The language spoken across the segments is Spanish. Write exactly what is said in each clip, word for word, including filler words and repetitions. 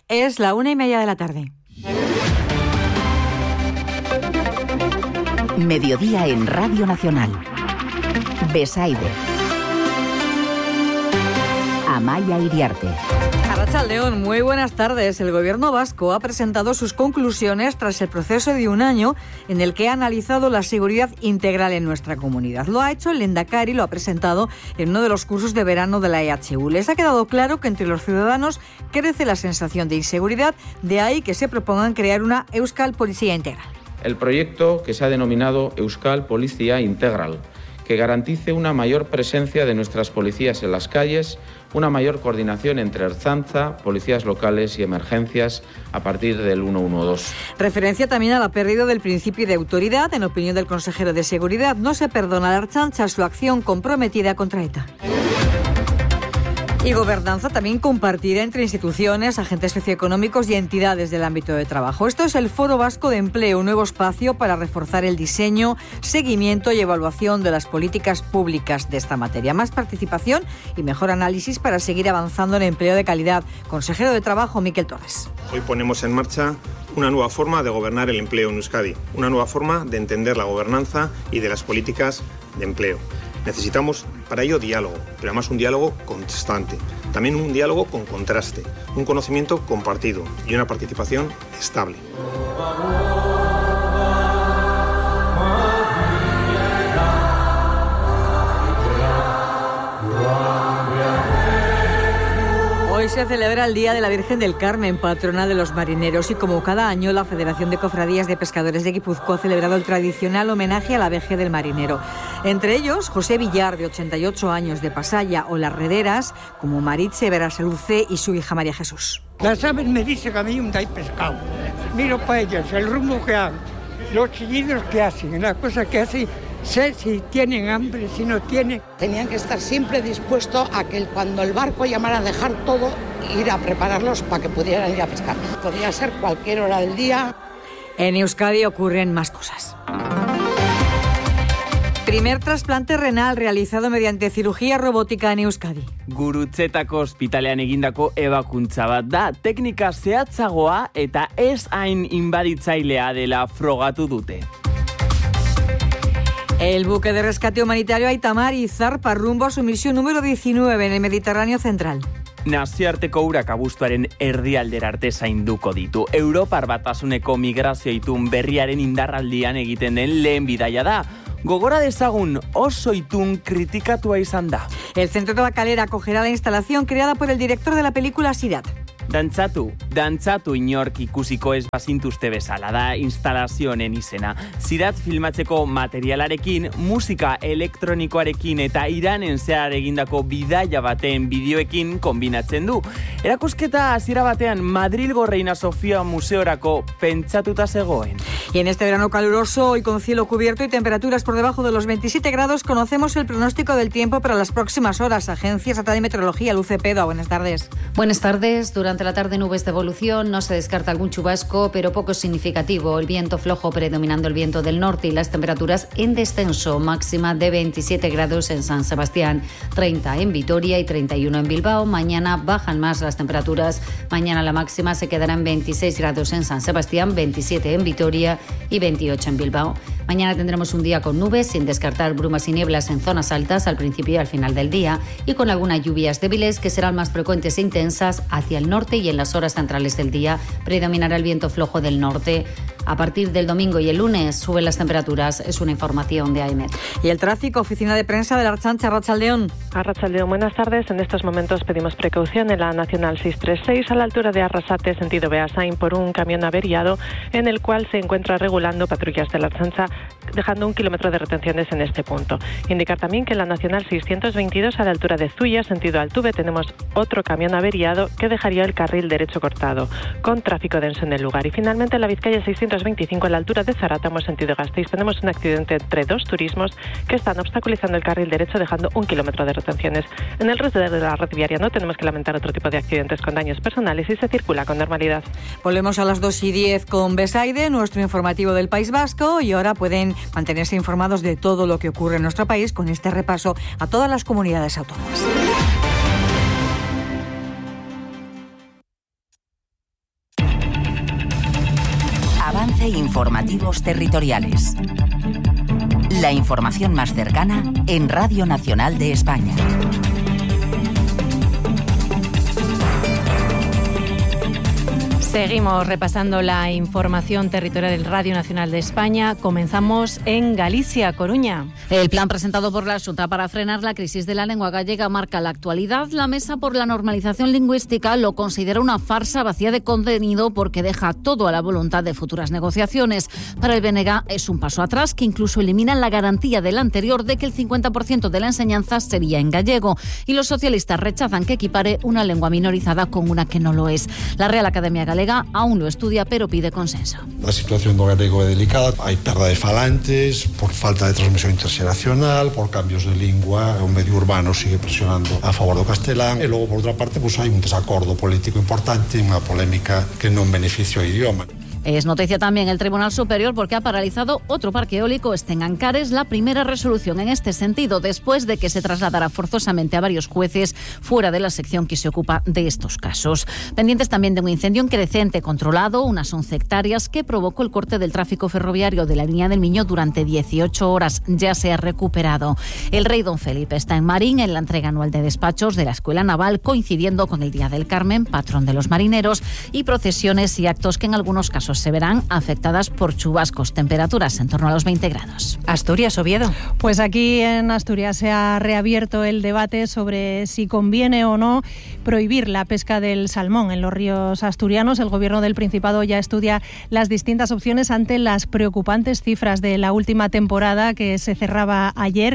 Es la una y media de la tarde. Mediodía en Radio Nacional. Besaide. Amaia Iriarte. Arratsaldeon, muy buenas tardes. El Gobierno vasco ha presentado sus conclusiones tras el proceso de un año en el que ha analizado la seguridad integral en nuestra comunidad. Lo ha hecho el Lehendakari, lo ha presentado en uno de los cursos de verano de la E H U. Les ha quedado claro que entre los ciudadanos crece la sensación de inseguridad, de ahí que se propongan crear una Euskal Policía Integral. El proyecto, que se ha denominado Euskal Policía Integral, que garantice una mayor presencia de nuestras policías en las calles, una mayor coordinación entre Ertzaintza, policías locales y emergencias a partir del ciento doce. Referencia también a la pérdida del principio de autoridad. En opinión del consejero de Seguridad, no se perdona a la Ertzaintza su acción comprometida contra ETA. Y gobernanza también compartida entre instituciones, agentes socioeconómicos y entidades del ámbito de trabajo. Esto es el Foro Vasco de Empleo, un nuevo espacio para reforzar el diseño, seguimiento y evaluación de las políticas públicas de esta materia. Más participación y mejor análisis para seguir avanzando en empleo de calidad. Consejero de Trabajo, Miquel Torres. Hoy ponemos en marcha una nueva forma de gobernar el empleo en Euskadi, una nueva forma de entender la gobernanza y de las políticas de empleo. Necesitamos para ello diálogo, pero además un diálogo constante, también un diálogo con contraste, un conocimiento compartido y una participación estable. Hoy se celebra el Día de la Virgen del Carmen, patrona de los marineros, y como cada año la Federación de Cofradías de Pescadores de Guipúzcoa ha celebrado el tradicional homenaje a la vejez del marinero. Entre ellos, José Villar, de ochenta y ocho años, de Pasaya, o las rederas, como Maritxe Berasaluce y su hija María Jesús. Las aves me dicen a mí un hay pescado. Miro para ellas, el rumbo que dan, los chillidos que hacen, las cosas que hacen. Sé si tienen hambre, si no tienen. Tenían que estar siempre dispuestos a que cuando el barco llamara a dejar todo, ir a prepararlos para que pudieran ir a pescar. Podía ser cualquier hora del día. En Euskadi ocurren más cosas. Primer trasplante renal realizado mediante cirugía robótica en Euskadi. Gurutzetako ospitalean egindako ebakuntza bat da. Teknika zehatzagoa eta ez hain inbaditzailea dela frogatu dute. El buque de rescate humanitario Aitamari zarpa rumbo a su misión número diecinueve en el Mediterráneo Central. Nazioarteko urak abuztuaren erdialdera arte zainduko ditu. Europar Batasuneko migrazio itun berriaren indarraldian egiten den lehen bidaia da. Gogora dezagun, oso itun kritikatua izan da. El Centro Tabakalera acogerá la instalación creada por el director de la película Sirat. Dantzatu, dantzatu inork ikusiko ez bazintuzte bezala da instalazioen izena. Sirat filmatzeko materialarekin, musika elektronikoarekin eta Iranen zehar egindako bidaia baten bideoekin kombinatzen du. Erakusketa hasiera batean Madrilgo Reina Sofia Museorako pentsatuta zegoen. Y en este verano caluroso y con cielo cubierto y temperaturas por debajo de los veintisiete grados, conocemos el pronóstico del tiempo para las próximas horas. Agencia Estatal de Meteorología, Luce Pedo, buenas tardes. Buenas tardes. Durante la tarde nubes de evolución, no se descarta algún chubasco, pero poco significativo. El viento flojo predominando el viento del norte y las temperaturas en descenso, máxima de veintisiete grados en San Sebastián, treinta en Vitoria y treinta y uno en Bilbao. Mañana bajan más las temperaturas. Mañana la máxima se quedará en veintiséis grados en San Sebastián, veintisiete en Vitoria y veintiocho en Bilbao. Mañana tendremos un día con nubes, sin descartar brumas y nieblas en zonas altas al principio y al final del día, y con algunas lluvias débiles que serán más frecuentes e intensas hacia el norte y en las horas centrales del día. Predominará el viento flojo del norte. A partir del domingo y el lunes suben las temperaturas. Es una información de AEMET. Y el tráfico, oficina de prensa de la Ertzaintza, Arratsaldeon. Arratsaldeon, buenas tardes. En estos momentos pedimos precaución en la Nacional seiscientos treinta y seis a la altura de Arrasate, sentido Beasain, por un camión averiado en el cual se encuentra regulando patrullas de la Ertzaintza, dejando un kilómetro de retenciones en este punto. Indicar también que en la Nacional seiscientos veintidós a la altura de Zuya, sentido Altuve, tenemos otro camión averiado que dejaría el carril derecho cortado, con tráfico denso en el lugar. Y finalmente en la Vizcaya seiscientos veinticinco a la altura de Zarátamo, sentido Gasteiz, tenemos un accidente entre dos turismos que están obstaculizando el carril derecho, dejando un kilómetro de retenciones. En el resto de la red viaria no tenemos que lamentar otro tipo de accidentes con daños personales y se circula con normalidad. Volvemos a las dos y diez con Besaide, nuestro informativo del País Vasco, y ahora pueden mantenerse informados de todo lo que ocurre en nuestro país con este repaso a todas las comunidades autónomas. ofrece informativos territoriales. La información más cercana en Radio Nacional de España. Seguimos repasando la información territorial del Radio Nacional de España. Comenzamos en Galicia, Coruña. El plan presentado por la Xunta para frenar la crisis de la lengua gallega marca la actualidad. La Mesa por la Normalización Lingüística lo considera una farsa vacía de contenido porque deja todo a la voluntad de futuras negociaciones. Para el B N G es un paso atrás que incluso elimina la garantía del anterior de que el cincuenta por ciento de la enseñanza sería en gallego. Y los socialistas rechazan que equipare una lengua minorizada con una que no lo es. La Real Academia Galega aún lo estudia, pero pide consenso. A situación do galego é delicada, hai perda de falantes por falta de transmisión interxeracional, por cambios de lingua, o medio urbano sigue presionando a favor do castelán e logo por outra parte pues, hai un desacordo político importante, unha polémica que non beneficia o idioma. Es noticia también el Tribunal Superior porque ha paralizado otro parque eólico este en Ancares, la primera resolución en este sentido después de que se trasladara forzosamente a varios jueces fuera de la sección que se ocupa de estos casos. Pendientes también de un incendio en Crecente controlado, unas once hectáreas, que provocó el corte del tráfico ferroviario de la línea del Miño durante dieciocho horas. Ya se ha recuperado. El rey Don Felipe está en Marín en la entrega anual de despachos de la Escuela Naval, coincidiendo con el Día del Carmen, patrón de los marineros, y procesiones y actos que en algunos casos se verán afectadas por chubascos, temperaturas en torno a los veinte grados. Asturias, Oviedo. Pues aquí en Asturias se ha reabierto el debate sobre si conviene o no prohibir la pesca del salmón en los ríos asturianos. El Gobierno del Principado ya estudia las distintas opciones ante las preocupantes cifras de la última temporada que se cerraba ayer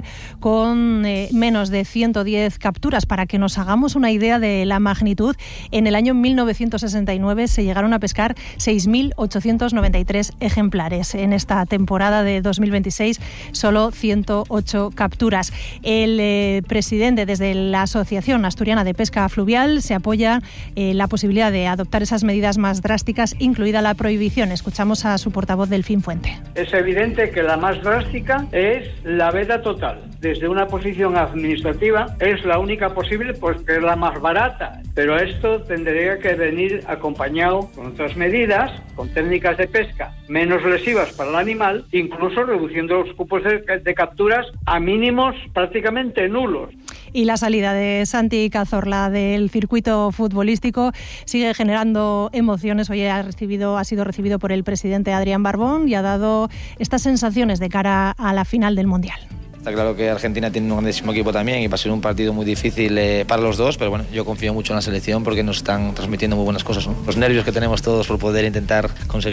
con eh, menos de ciento diez capturas. Para que nos hagamos una idea de la magnitud, en el año mil novecientos sesenta y nueve se llegaron a pescar seis mil ochocientos noventa y tres ejemplares. En esta temporada de dos mil veintiséis, solo ciento ocho capturas. El eh, presidente desde la Asociación Asturiana de Pesca Fluvial se apoya en eh, la posibilidad de adoptar esas medidas más drásticas, incluida la prohibición. Escuchamos a su portavoz, Delfín Fuente. Es evidente que la más drástica es la veda total. Desde una posición administrativa es la única posible porque es la más barata, pero esto tendría que venir acompañado con otras medidas, con técnicas de pesca menos lesivas para el animal, incluso reduciendo los cupos de, de capturas a mínimos prácticamente nulos. Y la salida de Santi Cazorla del circuito futbolístico sigue generando emociones. Hoy ha recibido, ha sido recibido por el presidente Adrián Barbón y ha dado estas sensaciones de cara a la final del Mundial. Está claro que Argentina tiene un grandísimo equipo también y va a ser un partido muy difícil eh, para los dos, pero bueno, yo confío mucho en la selección porque nos están transmitiendo muy buenas cosas, ¿no? Los nervios que tenemos todos por poder intentar conseguir